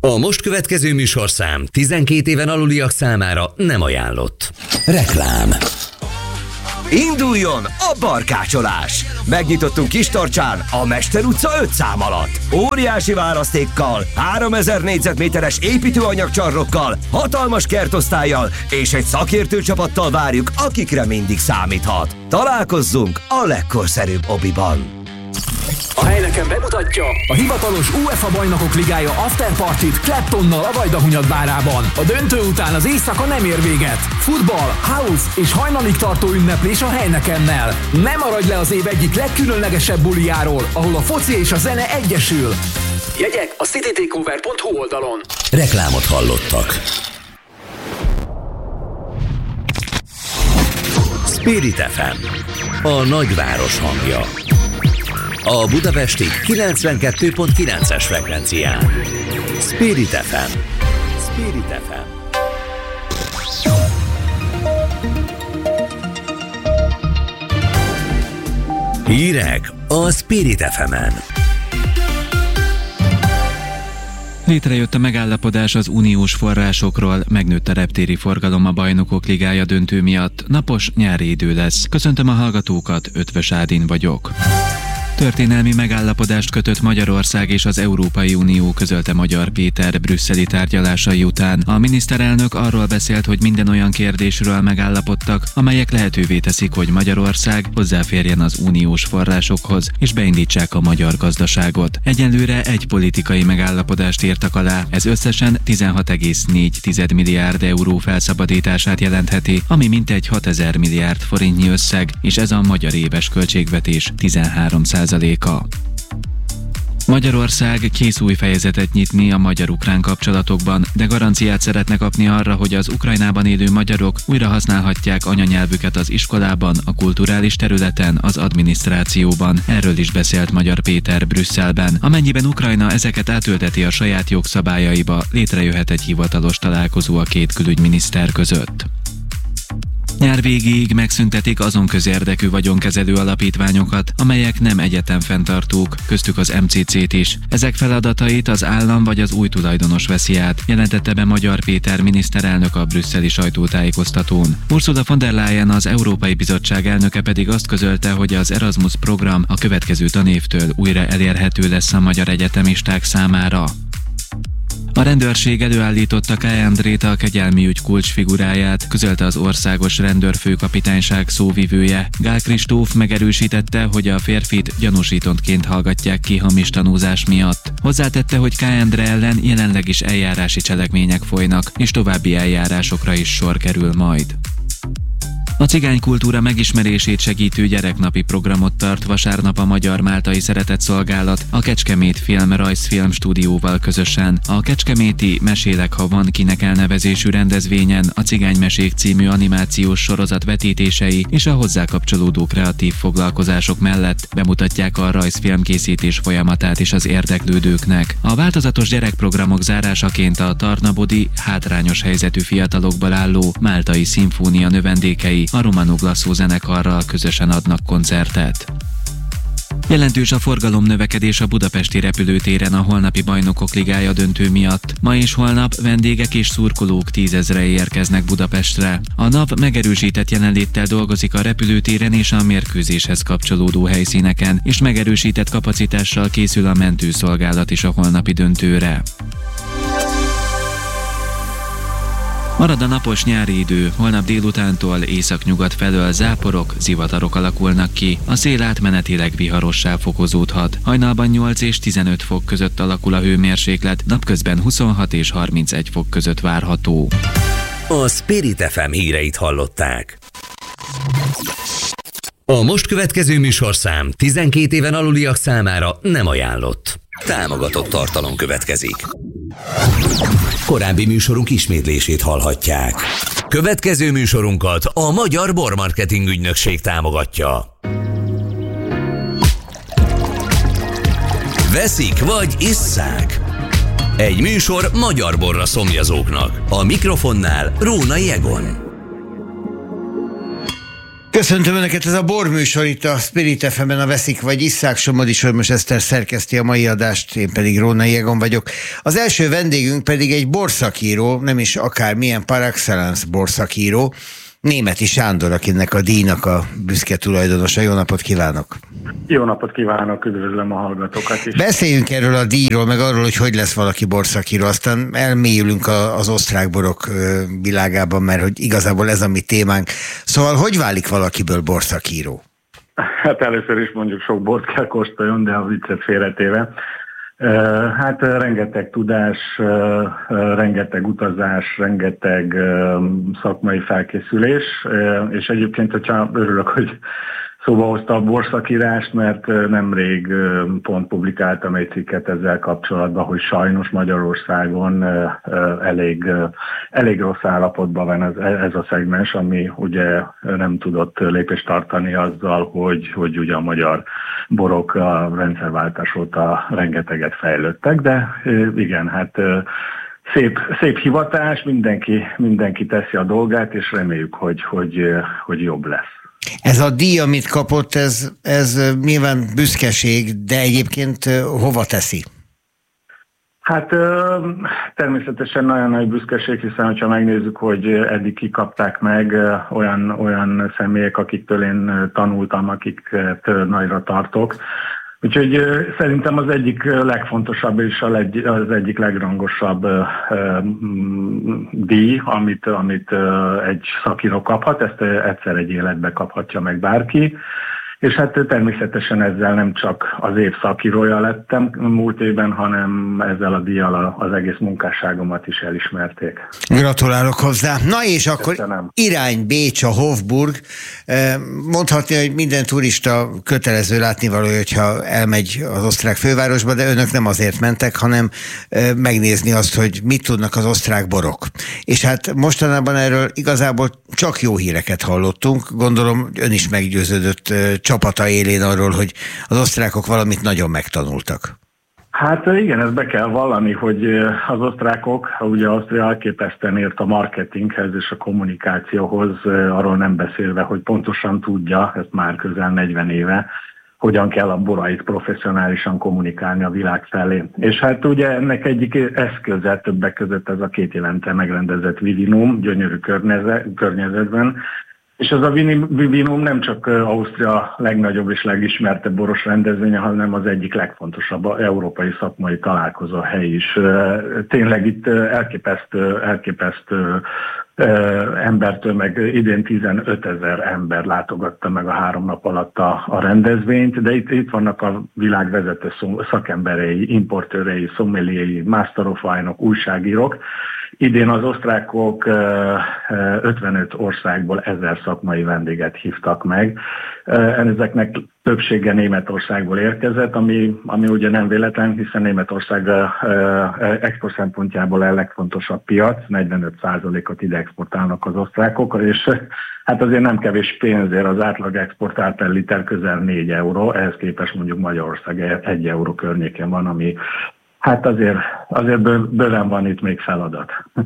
A most következő műsorszám 12 éven aluliak számára nem ajánlott. Reklám. Induljon a barkácsolás! Megnyitottunk Kistarcsán a Mester utca 5 szám alatt. Óriási választékkal, 3000 négyzetméteres építőanyagcsarnokkal, hatalmas kertosztállyal és egy szakértő csapattal várjuk, akikre mindig számíthat. Találkozzunk a legkorszerűbb obiban. A Heineken bemutatja a hivatalos UEFA Bajnokok Ligája afterpartit Claptonnal a Vajdahunyad-bárában. A döntő után az éjszaka nem ér véget. Futball, house és hajnalig tartó ünneplés a Heinekennel. Ne maradj le az év egyik legkülönlegesebb bulijáról, ahol a foci és a zene egyesül. Jegyek a citytakeover.hu oldalon. Reklámot hallottak. Spirit FM, a nagyváros hangja. A budapesti 92.9-es frekvencián. Spirit FM. Spirit FM. Hírek a Spirit FM-en. Létrejött a megállapodás az uniós forrásokról, megnőtt a reptéri forgalom a Bajnokok Ligája döntő miatt, napos nyári idő lesz. Köszöntöm a hallgatókat, Ötvös Ádin vagyok. Történelmi megállapodást kötött Magyarország és az Európai Unió, közölte Magyar Péter brüsszeli tárgyalásai után. A miniszterelnök arról beszélt, hogy minden olyan kérdésről megállapodtak, amelyek lehetővé teszik, hogy Magyarország hozzáférjen az uniós forrásokhoz, és beindítsák a magyar gazdaságot. Egyelőre egy politikai megállapodást írtak alá, ez összesen 16,4 milliárd euró felszabadítását jelentheti, ami mintegy 6000 milliárd forintnyi összeg, és ez a magyar éves költségvetés 13%-a. Magyarország kész új fejezetet nyitni a magyar-ukrán kapcsolatokban, de garanciát szeretne kapni arra, hogy az Ukrajnában élő magyarok újra használhatják anyanyelvüket az iskolában, a kulturális területen, az adminisztrációban. Erről is beszélt Magyar Péter Brüsszelben. Amennyiben Ukrajna ezeket átülteti a saját jogszabályaiba, létrejöhet egy hivatalos találkozó a két külügyminiszter között. Nyár végéig megszüntetik azon közérdekű vagyonkezelő alapítványokat, amelyek nem egyetemfenntartók, köztük az MCC-t is. Ezek feladatait az állam vagy az új tulajdonos veszi át, jelentette be Magyar Péter miniszterelnök a brüsszeli sajtótájékoztatón. Ursula von der Leyen, az Európai Bizottság elnöke pedig azt közölte, hogy az Erasmus program a következő tanévtől újra elérhető lesz a magyar egyetemisták számára. A rendőrség előállította K. Endrét, a kegyelmi ügy kulcsfiguráját, közölte az országos rendőrfőkapitányság szóvivője. Gál Kristóf megerősítette, hogy a férfit gyanúsítottként hallgatják ki hamis tanúzás miatt. Hozzátette, hogy K. Endre ellen jelenleg is eljárási cselekmények folynak, és további eljárásokra is sor kerül majd. A cigánykultúra megismerését segítő gyereknapi programot tart vasárnap a Magyar Máltai Szeretetszolgálat a Kecskemét Film-rajzfilm stúdióval közösen. A kecskeméti Mesélek, ha van kinek elnevezésű rendezvényen a Cigánymesék című animációs sorozat vetítései és a hozzá kapcsolódó kreatív foglalkozások mellett bemutatják a rajzfilmkészítés folyamatát is az érdeklődőknek. A változatos gyerekprogramok zárásaként a Tarnabodi hátrányos helyzetű fiatalokból álló Máltai Szimfónia növendékei a Romano Glasso zenekarral közösen adnak koncertet. Jelentős a forgalomnövekedés a budapesti repülőtéren a holnapi Bajnokok Ligája döntő miatt. Ma és holnap vendégek és szurkolók 10 000-re érkeznek Budapestre. A NAV megerősített jelenléttel dolgozik a repülőtéren és a mérkőzéshez kapcsolódó helyszíneken, és megerősített kapacitással készül a mentőszolgálat is a holnapi döntőre. Marad a napos nyári idő, holnap délutántól északnyugat felől záporok, zivatarok alakulnak ki. A szél átmenetileg viharossá fokozódhat. Hajnalban 8 és 15 fok között alakul a hőmérséklet, napközben 26 és 31 fok között várható. A Spirit FM híreit hallották. A most következő műsorszám 12 éven aluliak számára nem ajánlott. Támogatott tartalom következik. Korábbi műsorunk ismétlését hallhatják. Következő műsorunkat a Magyar Bormarketing Ügynökség támogatja. Veszik vagy isszák? Egy műsor magyar borra szomjazóknak. A mikrofonnál Rónai Egon. Köszöntöm Önöket, ez a borműsor itt a Spirit FM-en, a Veszik vagy Isszák. Somodi Sormos Eszter szerkeszti a mai adást, én pedig Rónai Egon vagyok. Az első vendégünk pedig egy borszakíró, nem is akármilyen, par excellence borszakíró, Németi Sándor, akinek a díjnak a büszke tulajdonosa. Jó napot kívánok! Jó napot kívánok, üdvözlöm a hallgatókat is. Beszéljünk erről a díjról, meg arról, hogy lesz valaki borszakíró, aztán elmélyülünk az osztrák borok világában, mert hogy igazából ez a mi témánk. Szóval hogy válik valakiből borszakíró? Hát először is mondjuk sok bort kell kóstoljon, de a viccet félretéve. Hát rengeteg tudás, rengeteg utazás, rengeteg szakmai felkészülés, és egyébként, hogyha örülök, hogy szóba hozta a borszakírást, mert nemrég pont publikáltam egy cikket ezzel kapcsolatban, hogy sajnos Magyarországon elég rossz állapotban van ez a szegmens, ami ugye nem tudott lépést tartani azzal, hogy ugye a magyar borok a rendszerváltás óta rengeteget fejlődtek, de igen, hát szép hivatás, mindenki teszi a dolgát, és reméljük, hogy jobb lesz. Ez a díj, amit kapott, ez nyilván büszkeség, de egyébként hova teszi? Hát természetesen nagyon nagy büszkeség, hiszen ha megnézzük, hogy eddig kikapták meg olyan személyek, akiktől én tanultam, akiket nagyra tartok. Úgyhogy szerintem az egyik legfontosabb és az egyik legrangosabb díj, amit egy szakíró kaphat, ezt egyszer egy életbe kaphatja meg bárki. És hát természetesen ezzel nem csak az év szakírója lettem múlt évben, hanem ezzel a díjjal az egész munkásságomat is elismerték. Gratulálok hozzá. Na és akkor köszönöm. Irány Bécs, a Hofburg. Mondhatni, hogy minden turista kötelező látnivaló, hogyha elmegy az osztrák fővárosba, de önök nem azért mentek, hanem megnézni azt, hogy mit tudnak az osztrák borok. És hát mostanában erről igazából csak jó híreket hallottunk. Gondolom, ön is meggyőződött csapata élén arról, hogy az osztrákok valamit nagyon megtanultak. Hát igen, ezt be kell vallani, hogy az osztrákok, ugye Ausztria elképesztően ért a marketinghez és a kommunikációhoz, arról nem beszélve, hogy pontosan tudja, ezt már közel 40 éve, hogyan kell a borait professzionálisan kommunikálni a világ felé. És hát ugye ennek egyik eszköze többek között ez a 2 évente megrendezett Vivinum, gyönyörű környezetben. És az a Vivinum nem csak Ausztria legnagyobb és legismertebb boros rendezvénye, hanem az egyik legfontosabb európai szakmai találkozóhely is. Tényleg itt elképesztő embertől, meg idén 15 000 ember látogatta meg a 3 nap alatt a rendezvényt, de itt vannak a világ vezető szakemberei, importőrei, sommeliéi, master of wine-ok, újságírók. Idén az osztrákok 55 országból 1000 szakmai vendéget hívtak meg. Ezeknek többsége Németországból érkezett, ami ugye nem véletlen, hiszen Németország export szempontjából a legfontosabb piac, 45%-ot ide exportálnak az osztrákok, és hát azért nem kevés pénzért az átlag exportált per liter közel 4 euró, ehhez képest mondjuk Magyarország 1 euró környéken van, ami hát azért bőven van itt még feladat.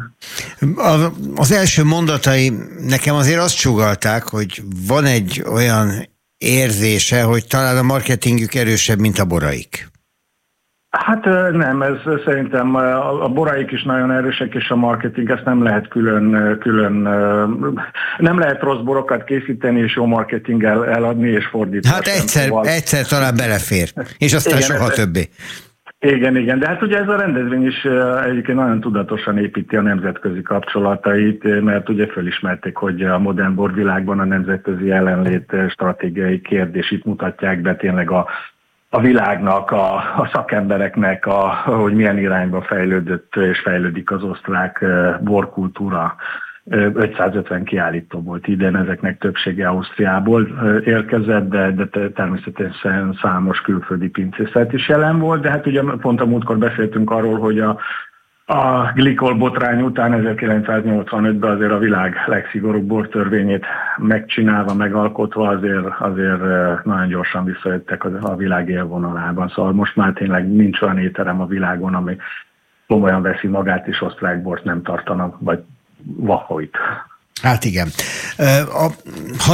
Az első mondatai nekem azért azt sugallták, hogy van egy olyan érzése, hogy talán a marketingük erősebb, mint a boraik. Hát nem, ez szerintem a boraik is nagyon erősek, és a marketing, ezt nem lehet külön nem lehet rossz borokat készíteni, és jó marketinggel eladni, és fordítani. Hát egyszer talán belefér, és aztán igen, soha többé. Igen, de hát ugye ez a rendezvény is egyébként nagyon tudatosan építi a nemzetközi kapcsolatait, mert ugye fölismerték, hogy a modern borvilágban a nemzetközi jelenlét stratégiai kérdését mutatják be tényleg a világnak, a szakembereknek, hogy milyen irányba fejlődött és fejlődik az osztrák borkultúra. 550 kiállító volt idén, ezeknek többsége Ausztriából érkezett, de természetesen számos külföldi pincészet is jelen volt, de hát ugye pont a múltkor beszéltünk arról, hogy a glikol botrány után 1985-ben azért a világ legszigorúbb bortörvényét megcsinálva, megalkotva azért nagyon gyorsan visszajöttek a világ élvonalában. Szóval most már tényleg nincs olyan étterem a világon, ami komolyan veszi magát, és osztrák bort nem tartanak, vagy vahoit. Hát igen.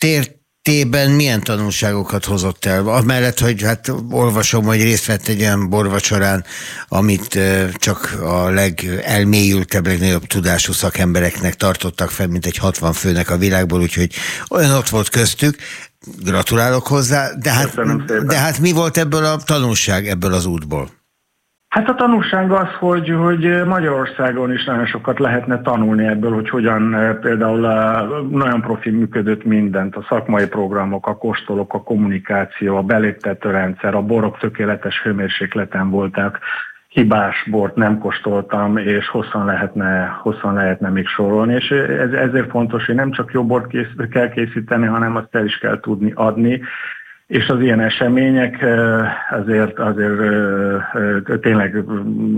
történetében milyen tanulságokat hozott el? Amellett, hogy hát olvasom, hogy részt vett egy olyan borvacsorán, amit csak a legelmélyültebb, legnagyobb tudású szakembereknek tartottak fel, mint egy 60 főnek a világból, úgyhogy olyan ott volt köztük. Gratulálok hozzá, de hát mi volt ebből a tanulság, ebből az útból? Hát a tanulság az, hogy Magyarországon is nagyon sokat lehetne tanulni ebből, hogy hogyan például nagyon profi működött mindent, a szakmai programok, a kóstolók, a kommunikáció, a beléptető rendszer, a borok tökéletes hőmérsékleten voltak, hibás bort nem kóstoltam, és hosszan lehetne még sorolni, és ezért fontos, hogy nem csak jó bort kell készíteni, hanem azt el is kell tudni adni, és az ilyen események azért tényleg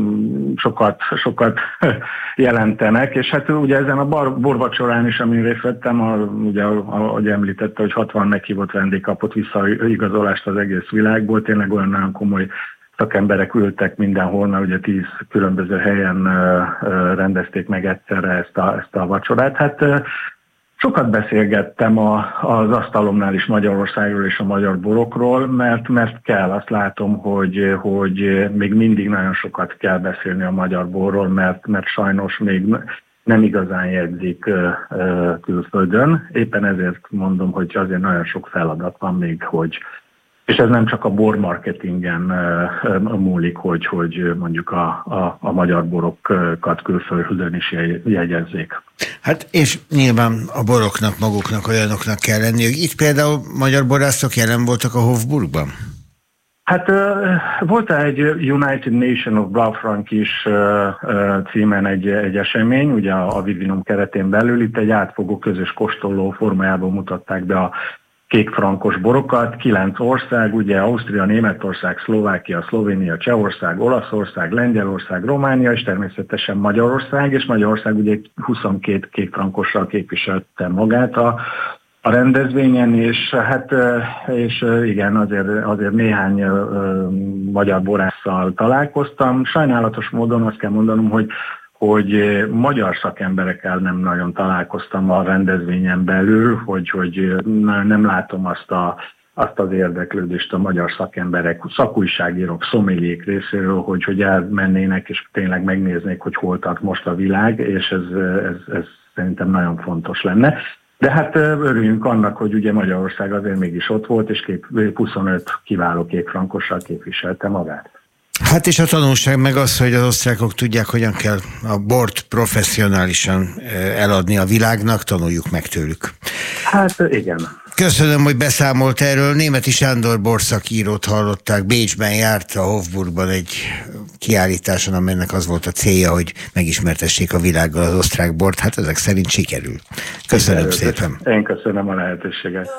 sokat jelentenek, és hát ugye ezen a borvacsorán is, amin részt vettem, ugye ahogy említette, hogy 60 meghívott vendég kapott visszaigazolást az egész világból, tényleg olyan nagyon komoly szakemberek ültek mindenhol, mert ugye 10 különböző helyen rendezték meg egyszerre ezt a vacsorát. Hát sokat beszélgettem az asztalomnál is Magyarországról és a magyar borokról, mert kell, azt látom, hogy még mindig nagyon sokat kell beszélni a magyar borról, mert sajnos még nem igazán jegyzik külföldön. Éppen ezért mondom, hogy azért nagyon sok feladat van még, és ez nem csak a bormarketingen múlik, hogy mondjuk a magyar borokat külföldön is jegyezzék. Hát és nyilván a boroknak maguknak olyanoknak kell lenni. Itt például magyar borászok jelen voltak a Hofburgban? Hát volt egy United Nation of Blaufränkisch is címen egy esemény, ugye a Vivinum keretén belül, itt egy átfogó közös kóstoló formájában mutatták be a kékfrankos borokat, 9 ország, ugye Ausztria, Németország, Szlovákia, Szlovénia, Csehország, Olaszország, Lengyelország, Románia, és természetesen Magyarország, és Magyarország ugye 22 kékfrankossal képviselte magát a rendezvényen, és igen, azért néhány magyar borásszal találkoztam. Sajnálatos módon azt kell mondanom, hogy magyar szakemberekkel nem nagyon találkoztam a rendezvényen belül, hogy nem látom azt az érdeklődést a magyar szakemberek, szakújságírók, szomeliék részéről, hogy elmennének és tényleg megnéznék, hogy hol tart most a világ, és ez szerintem nagyon fontos lenne. De hát örüljünk annak, hogy ugye Magyarország azért mégis ott volt, és 25 kiváló kékfrankossal képviselte magát. Hát és a tanulság meg az, hogy az osztrákok tudják, hogyan kell a bort professzionálisan eladni a világnak, tanuljuk meg tőlük. Hát igen. Köszönöm, hogy beszámolt erről. Németi Sándor borszakírót hallották, Bécsben járt a Hofburgban egy kiállításon, amelynek az volt a célja, hogy megismertessék a világgal az osztrák bort. Hát ezek szerint sikerül. Köszönöm szépen. Én köszönöm a lehetőséget.